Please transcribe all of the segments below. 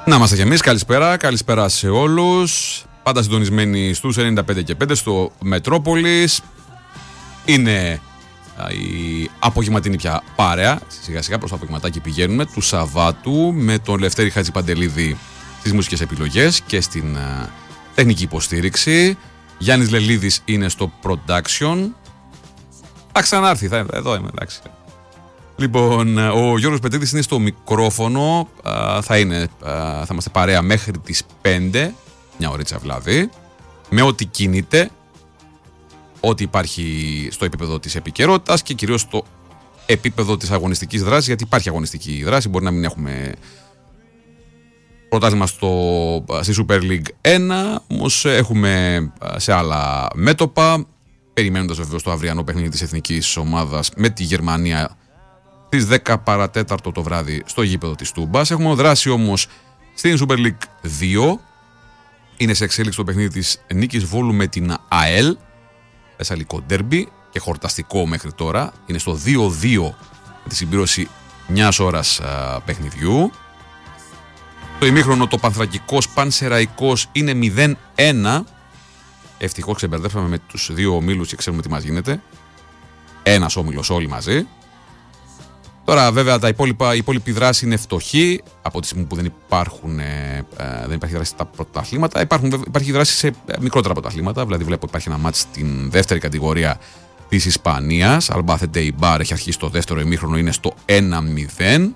Να είμαστε κι εμείς, καλησπέρα σε όλους. Πάντα συντονισμένοι στους 95 και 5 στο Μετρόπολης. Είναι η απογευματινή πια παρέα. Σιγά σιγά προς το απογευματάκι πηγαίνουμε του Σαββάτου με τον Λευτέρη Χατζηπαντελίδη στις μουσικές επιλογές και στην τεχνική υποστήριξη. Γιάννης Λελίδης είναι στο production. Θα ξανάρθει, εδώ είμαι, εντάξει. Λοιπόν, ο Γιώργος Πετρίδης είναι στο μικρόφωνο. Θα είμαστε παρέα μέχρι τις 5, μια ωρίτσα δηλαδή, με ό,τι κινείται, ό,τι υπάρχει στο επίπεδο της επικαιρότητας και κυρίως στο επίπεδο της αγωνιστικής δράσης, γιατί υπάρχει αγωνιστική δράση. Μπορεί να μην έχουμε πρωτάθλημα στη Super League 1, όμως έχουμε σε άλλα μέτωπα, περιμένοντας βεβαίως το αυριανό παιχνίδι της εθνικής ομάδας με τη Γερμανία στις 10 παρατέταρτο το βράδυ στο γήπεδο της Τούμπας. Έχουμε δράσει όμως στην Super League 2. Είναι σε εξέλιξη το παιχνίδι της Νίκης Βόλου με την ΑΕΛ. Θεσσαλικό ντέρμπι και χορταστικό μέχρι τώρα. Είναι στο 2-2 με τη συμπλήρωση μιας ώρας παιχνιδιού. Το ημίχρονο το Πανθρακικός Πανσεραϊκός είναι 0-1. Ευτυχώς ξεμπερδέψαμε με τους δύο ομίλους και ξέρουμε τι μας γίνεται. Ένας όμιλος όλοι μαζί. Τώρα βέβαια η υπόλοιπη δράση είναι φτωχή από τη στιγμή που δεν υπάρχει δράση στα πρωταθλήματα. Υπάρχει δράση σε μικρότερα πρωταθλήματα. Δηλαδή βλέπω υπάρχει ένα μάτς στην δεύτερη κατηγορία της Ισπανίας. Αλμπάθεντε Ιμπάρ έχει αρχίσει το δεύτερο ημίχρονο, είναι στο 1-0.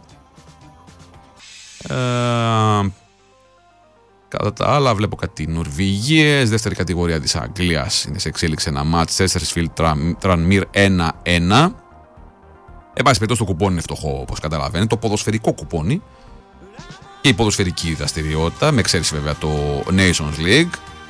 Κατά τα άλλα βλέπω κάτι Νορβηγίες. Δεύτερη κατηγορία της Αγγλίας είναι σε εξέλιξη ένα μάτς. Τσέστερσφιλντ Τρανμίρ 1-1. Εν πάση περιπτώσει το κουπόνι είναι φτωχό, όπως καταλαβαίνετε. Το ποδοσφαιρικό κουπόνι και η ποδοσφαιρική δραστηριότητα, με εξαίρεση βέβαια το Nations League.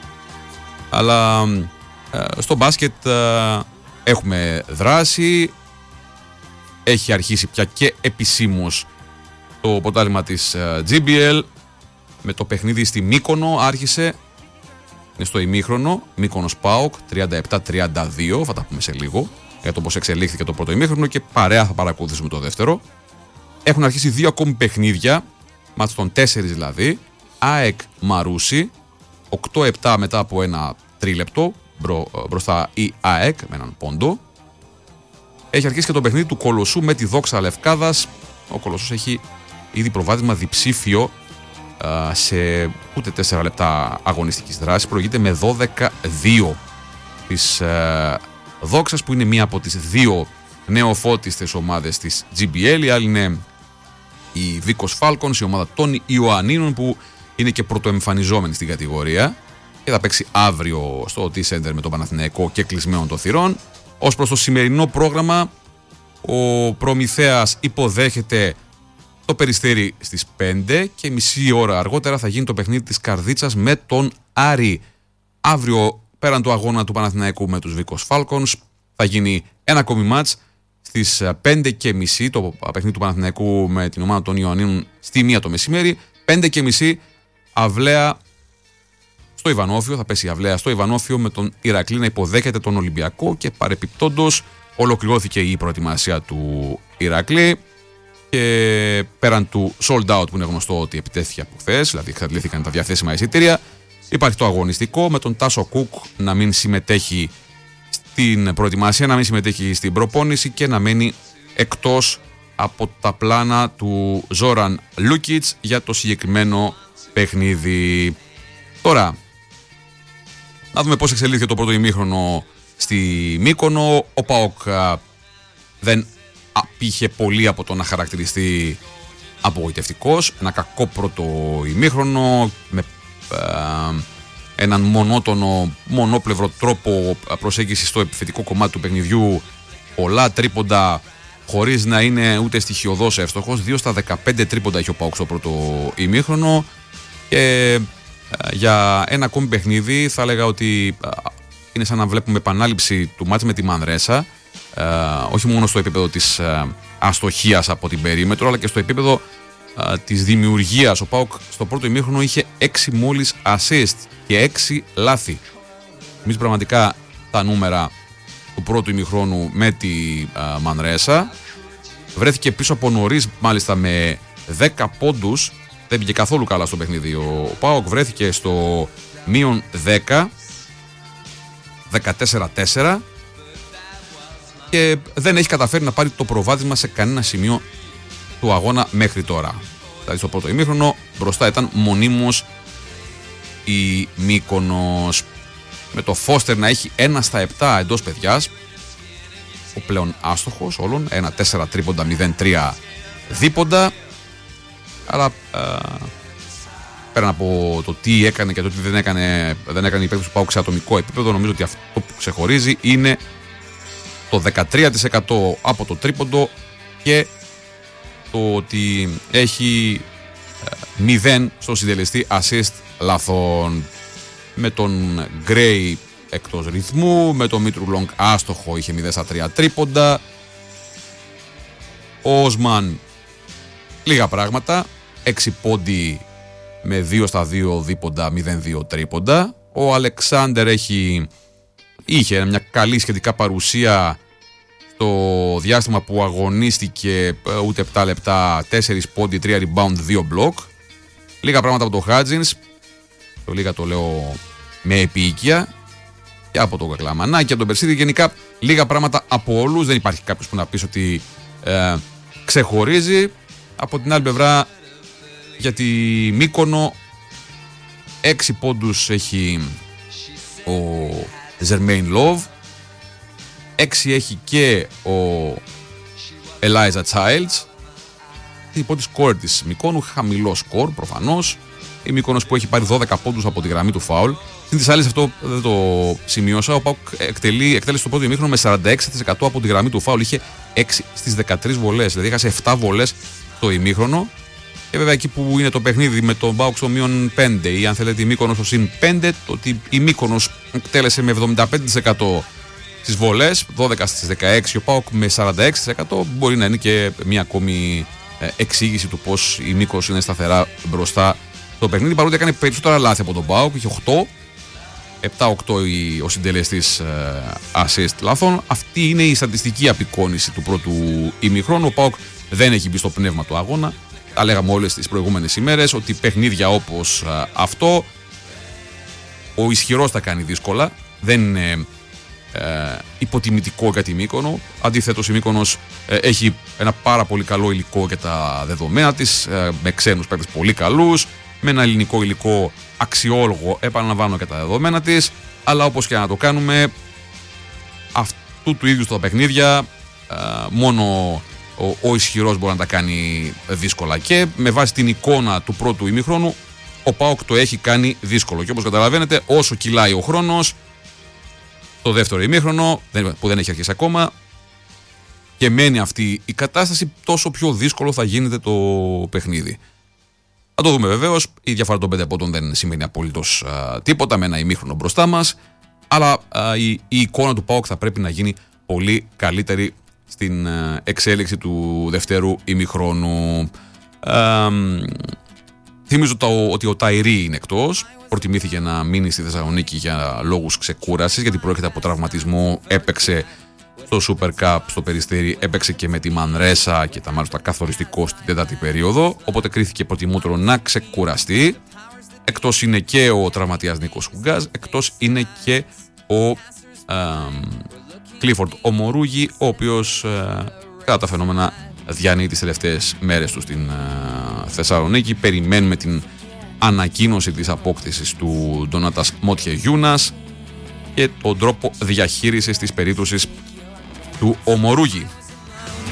Αλλά στο μπάσκετ έχουμε δράση. Έχει αρχίσει πια και επισήμως το πρωτάθλημα της GBL με το παιχνίδι στη Μύκονο. Άρχισε, είναι στο ημίχρονο, Μύκονος ΠΑΟΚ 37-32, θα τα πούμε σε λίγο για το πώς εξελίχθηκε το πρώτο ημίχρονο και παρέα θα παρακολουθήσουμε το δεύτερο. Έχουν αρχίσει δύο ακόμη παιχνίδια, μάτς των 4 δηλαδή. ΑΕΚ Μαρούσι, 8-7 μετά από ένα τρίλεπτο, μπροστά η ΑΕΚ με έναν πόντο. Έχει αρχίσει και το παιχνίδι του Κολοσσού με τη Δόξα Λευκάδας. Ο Κολοσσός έχει ήδη προβάδισμα διψήφιο σε ούτε 4 λεπτά αγωνιστικής δράσης. Προηγείται με 12-2 της Δόξας, που είναι μία από τις δύο νεοφώτιστες ομάδες της GBL. Η άλλη είναι η Βίκος Falcons, η ομάδα των Ιωαννίνων, που είναι και πρωτοεμφανιζόμενη στην κατηγορία και θα παίξει αύριο στο T-Center με τον Παναθηναϊκό και κλεισμένων των θυρών. Ως προς το σημερινό πρόγραμμα, ο Προμηθέας υποδέχεται το Περιστέρι στις 5 και μισή ώρα αργότερα θα γίνει το παιχνίδι της Καρδίτσας με τον Άρη. Αύριο, πέραν του αγώνα του Παναθηναϊκού με τους Βίκος Falcons, θα γίνει ένα ακόμη μάτς στις 5:30, το παιχνίδι του Παναθηναϊκού με την ομάδα των Ιωαννίνων στη 1 το μεσημέρι. 5:30 αυλαία στο Ιβανόφιο, θα πέσει η αυλαία στο Ιβανόφιο με τον Ηρακλή να υποδέχεται τον Ολυμπιακό και παρεπιπτόντως ολοκληρώθηκε η προετοιμασία του Ηρακλή. Και πέραν του sold out, που είναι γνωστό ότι επιτέθηκε από χθες, δηλαδή εξαντλήθηκαν τα διαθέσιμα εισιτήρια, υπάρχει το αγωνιστικό με τον Τάσο Κουκ να μην συμμετέχει στην προετοιμασία, να μην συμμετέχει στην προπόνηση και να μένει εκτός από τα πλάνα του Ζόραν Λούκιτς για το συγκεκριμένο παιχνίδι. Τώρα, να δούμε πώς εξελίχθηκε το πρώτο ημίχρονο στη Μύκονο. Ο ΠΑΟΚ δεν απήχε πολύ από το να χαρακτηριστεί απογοητευτικός. Ένα κακό πρώτο ημίχρονο με έναν μονόπλευρο τρόπο προσέγγισης στο επιθετικό κομμάτι του παιχνιδιού. Πολλά τρίποντα χωρίς να είναι ούτε στοιχειωδώς εύστοχος. 2 στα 15 τρίποντα έχει ο ΠΑΟΚ στο πρώτο ημίχρονο. Και για ένα ακόμη παιχνίδι θα έλεγα ότι είναι σαν να βλέπουμε επανάληψη του μάτς με τη Μανρέσα. Όχι μόνο στο επίπεδο της αστοχίας από την περίμετρο, αλλά και στο επίπεδο της δημιουργίας. Ο ΠΑΟΚ στο πρώτο ημίχρονο είχε 6 μόλις assist και 6 λάθη. Εμείς πραγματικά τα νούμερα του πρώτου ημιχρόνου με τη Μανρέσα. Βρέθηκε πίσω από νωρίς, μάλιστα με 10 πόντους δεν πήγε καθόλου καλά στο παιχνίδι. Ο ΠΑΟΚ βρέθηκε στο μείον 10, 14-4 και δεν έχει καταφέρει να πάρει το προβάδισμα σε κανένα σημείο του αγώνα μέχρι τώρα. Δηλαδή στο πρώτο ημίχρονο μπροστά ήταν μονίμως η Μύκονος, με το Φώστερ να έχει 1/7 εντός παιδιάς, ο πλέον άστοχος όλων, 1-4 τρίποντα, 0-3 δίποντα. Αλλά πέραν από το τι έκανε και το τι δεν έκανε η παίκτης του ΠΑΟΚ σε ατομικό επίπεδο, νομίζω ότι αυτό που ξεχωρίζει είναι το 13% από το τρίποντο και το ότι έχει 0 στο συντελεστή assist λαθών. Με τον Γκρέι εκτός ρυθμού, με τον Μήτρου Λόγκ άστοχο, είχε 0/3 τρίποντα. Ο Όσμαν λίγα πράγματα, 6 πόντι με 2/2 δίποντα, 0/2 τρίποντα. Ο Αλεξάνδερ είχε μια καλή σχετικά παρουσία στο διάστημα που αγωνίστηκε, ούτε 7 λεπτά, 4 πόντι, 3 rebound, 2 block. Λίγα πράγματα από τον Χάτζινς, το λίγα το λέω με επίοικια, και από τον Κακλαμανάκη και από τον Περσίδη. Γενικά λίγα πράγματα από όλους, δεν υπάρχει κάποιος που να πεις ότι ξεχωρίζει. Από την άλλη πλευρά, για τη Μύκονο 6 πόντους έχει ο Ζερμέιν Λόβ, 6 έχει και ο Eliza Childs. Η πρώτη σκόρ της Μυκόνου, χαμηλό σκορ προφανώς. Η Μύκονος που έχει πάρει 12 πόντους από τη γραμμή του φάουλ. Στην της άλλης, αυτό δεν το σημείωσα, ο ΠΑΟΚ εκτέλεσε το πρώτο ημίχρονο με 46% από τη γραμμή του φάουλ. Είχε 6 στις 13 βολές, δηλαδή έχασε 7 βολές το ημίχρονο. Και βέβαια εκεί που είναι το παιχνίδι με τον ΠΑΟΚ στο μείον 5 ή αν θέλετε η Μύκονος στο συν 5, το ότι η Μύκονος εκτέλεσε με 75% στις βολές, 12 στις 16, ο ΠΑΟΚ με 46%, μπορεί να είναι και μια ακόμη εξήγηση του πώς η Μύκονος είναι σταθερά μπροστά στο παιχνίδι, παρότι έκανε περισσότερα λάθη από τον ΠΑΟΚ, είχε 7-8 ο συντελεστής assist λάθων. Αυτή είναι η στατιστική απεικόνηση του πρώτου ημιχρόνου. Ο ΠΑΟΚ δεν έχει μπει στο πνεύμα του αγώνα. Τα λέγαμε όλες τις προηγούμενες ημέρες ότι παιχνίδια όπως αυτό ο ισχυρός τα κάνει δύσκολα. Δεν είναι υποτιμητικό για τη Μύκονο. Αντιθέτως η Μύκονος έχει ένα πάρα πολύ καλό υλικό για τα δεδομένα της, με ξένους παίκτες πολύ καλούς, με ένα ελληνικό υλικό αξιόλογο, επαναλαμβάνω, και τα δεδομένα της. Αλλά όπως και να το κάνουμε, αυτού του ίδιου στα παιχνίδια μόνο ο ισχυρός μπορεί να τα κάνει δύσκολα. Και με βάση την εικόνα του πρώτου ημιχρόνου, ο ΠΑΟΚ το έχει κάνει δύσκολο. Και όπως καταλαβαίνετε, όσο κυλάει ο χρόνος, το δεύτερο ημίχρονο, που δεν έχει αρχίσει ακόμα, και μένει αυτή η κατάσταση, τόσο πιο δύσκολο θα γίνεται το παιχνίδι. Θα το δούμε βεβαίως. Η διαφορά των 5 πόντων δεν σημαίνει απολύτως τίποτα με ένα ημίχρονο μπροστά μας. Αλλά η εικόνα του ΠΑΟΚ θα πρέπει να γίνει πολύ καλύτερη στην εξέλιξη του δευτέρου ημιχρόνου. Θυμίζω ότι ο Ταϊρή είναι εκτός. Προτιμήθηκε να μείνει στη Θεσσαλονίκη για λόγους ξεκούρασης, γιατί πρόκειται από τραυματισμό. Έπαιξε στο Super Cup στο Περιστέρι, έπαιξε και με τη Μανρέσα και ήταν μάλιστα καθοριστικό στην τέταρτη περίοδο. Οπότε κρίθηκε προτιμότερο να ξεκουραστεί. Εκτός είναι και ο τραυματίας Νίκος Χουγκάζ, εκτός είναι και ο Κλίφορντ Ομορούγη, ο οποίος κατά τα φαινόμενα διανύει τις τελευταίες μέρες του στην Θεσσαλονίκη. Περιμένουμε την ανακοίνωση της απόκτησης του Ντονάτας Μότιε Γιούνας και τον τρόπο διαχείρισης της περίπτωσης του Ομορούγη.